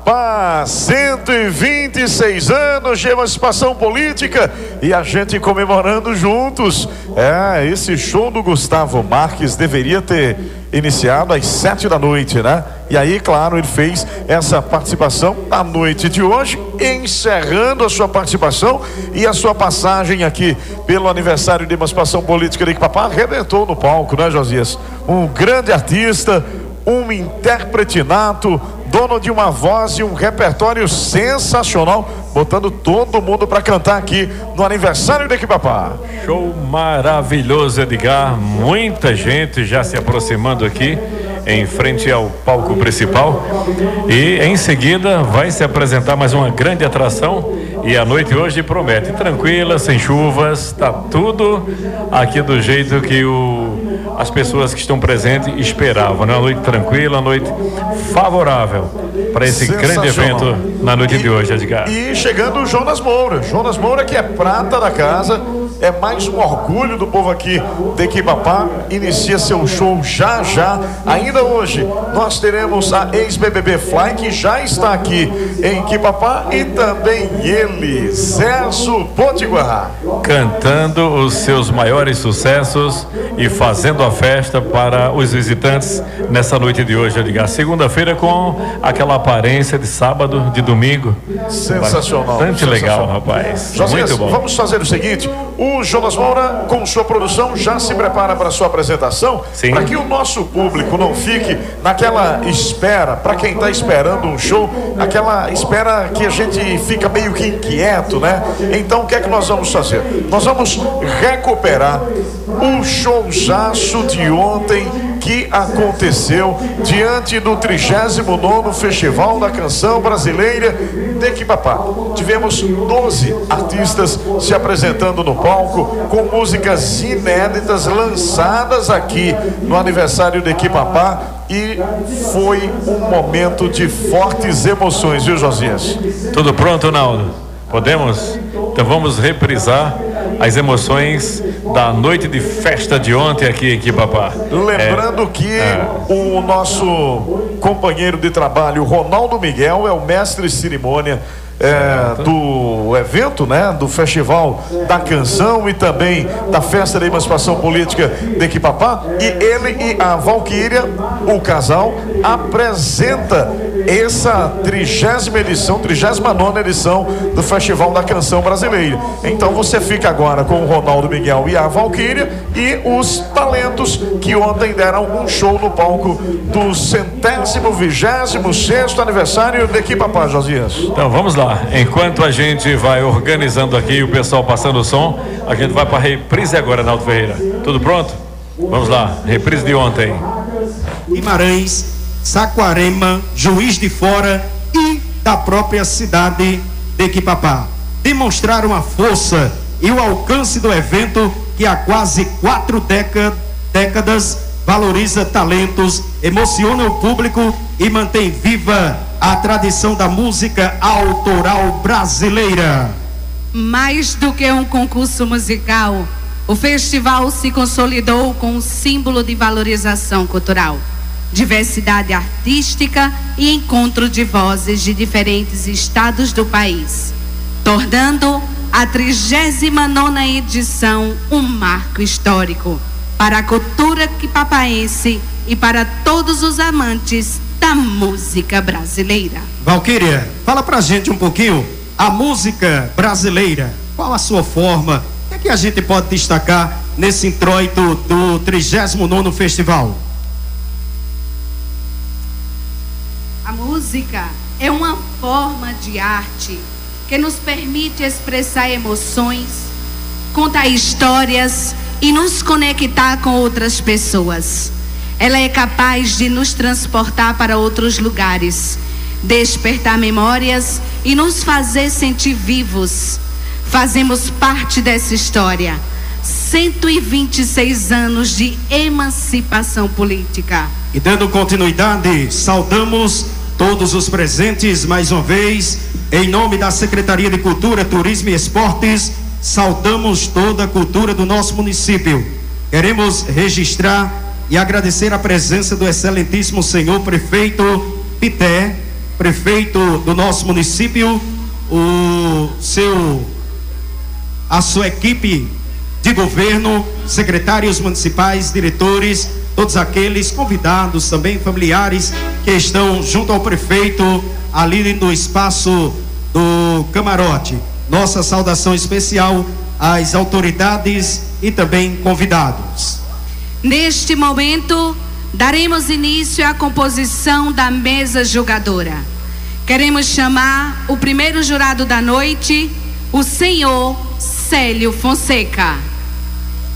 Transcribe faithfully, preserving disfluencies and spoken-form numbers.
Iquibapá, cento e vinte e seis anos de emancipação política e a gente comemorando juntos. É, esse show do Gustavo Marques deveria ter iniciado às sete da noite, né? E aí, claro, ele fez essa participação na noite de hoje, encerrando a sua participação e a sua passagem aqui pelo aniversário de emancipação política de Iquibapá, arrebentou no palco, né, Josias? Um grande artista, um intérprete nato, dono de uma voz e um repertório sensacional, botando todo mundo para cantar aqui no aniversário de Iquibapá. Show maravilhoso, Edgar. Muita gente já se aproximando aqui em frente ao palco principal e em seguida vai se apresentar mais uma grande atração e a noite hoje promete tranquila, sem chuvas, tá tudo aqui do jeito que o, as pessoas que estão presentes esperavam, né? Uma noite tranquila, uma noite favorável para esse grande evento na noite e, de hoje, Edgar. E chegando o Jonas Moura, Jonas Moura que é prata da casa, é mais um orgulho do povo aqui de Iquibapá, inicia seu show já já. Ainda hoje nós teremos a ex-B B B Fly, que já está aqui em Iquibapá, e também ele, Zerso Potiguar, cantando os seus maiores sucessos e fazendo a festa para os visitantes nessa noite de hoje, Edgar. Segunda-feira com aquela aparência de sábado, de domingo. Sensacional. Bastante sensacional. legal, rapaz. Josias, muito bom. Vamos fazer o seguinte: o Jonas Moura, com sua produção, já se prepara para a sua apresentação, para que o nosso público não fique naquela espera, para quem está esperando um show, aquela espera que a gente fica meio que inquieto, né? Então o que é que nós vamos fazer? Nós vamos recuperar o showzaço de ontem que aconteceu diante do trigésimo nono Festival da Canção Brasileira de Iquibapá. Tivemos doze artistas se apresentando no palco com músicas inéditas lançadas aqui no aniversário de Iquibapá e foi um momento de fortes emoções, viu, Josias? Tudo pronto, Naldo? Podemos? Então vamos reprisar as emoções da noite de festa de ontem aqui em Iquibapá. Lembrando é, que é. o nosso companheiro de trabalho, Ronaldo Miguel, é o mestre de cerimônia É, do evento, né, do Festival da Canção e também da Festa da Emancipação Política de Iquibapá, e ele e a Valquíria, o casal, apresenta essa trigésima edição, trigésima nona edição do Festival da Canção Brasileira. Então você fica agora com o Ronaldo Miguel e a Valquíria e os talentos que ontem deram um show no palco do centésimo vigésimo sexto aniversário de Iquibapá, Josias. Então vamos lá. Enquanto a gente vai organizando aqui, o pessoal passando o som, a gente vai para a reprise agora, Naldo Ferreira. Tudo pronto? Vamos lá, reprise de ontem. Guimarães, Saquarema, Juiz de Fora e da própria cidade de Iquibapá demonstraram a força e o alcance do evento que há quase quatro décadas valoriza talentos, emociona o público e mantém viva a tradição da música autoral brasileira. Mais do que um concurso musical, o festival se consolidou com um símbolo de valorização cultural, diversidade artística e encontro de vozes de diferentes estados do país, tornando a trigésima nona edição um marco histórico para a cultura iquipapaense e para todos os amantes da música brasileira. Valquíria, fala pra gente um pouquinho a música brasileira. Qual a sua forma? O que é que a gente pode destacar nesse introito do trigésimo nono festival? A música é uma forma de arte que nos permite expressar emoções, contar histórias e nos conectar com outras pessoas. Ela é capaz de nos transportar para outros lugares, despertar memórias e nos fazer sentir vivos. Fazemos parte dessa história. cento e vinte e seis anos de emancipação política. E dando continuidade, saudamos todos os presentes mais uma vez, em nome da Secretaria de Cultura, Turismo e Esportes. Saudamos toda a cultura do nosso município. Queremos registrar e agradecer a presença do excelentíssimo senhor prefeito Pité, prefeito do nosso município, o seu, a sua equipe de governo, secretários municipais, diretores, todos aqueles convidados também, familiares que estão junto ao prefeito ali no espaço do camarote. Nossa saudação especial às autoridades e também convidados. Neste momento, daremos início à composição da mesa julgadora. Queremos chamar o primeiro jurado da noite, o senhor Célio Fonseca.